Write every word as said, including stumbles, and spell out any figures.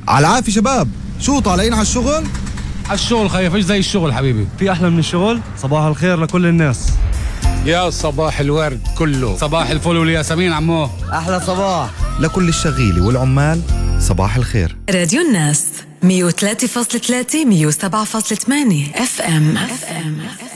على العافية شباب، شو طالعين على الشغل؟ على الشغل خيف، ايش زي الشغل حبيبي؟ في أحلى من الشغل؟ صباح الخير لكل الناس. يا صباح الورد كله، صباح الفل والياسمين عمو. أحلى صباح لكل الشغيلة والعمال صباح الخير. راديو الناس مية وثلاثة فاصلة ثلاثة مية وسبعة فاصلة ثمانية اف ام.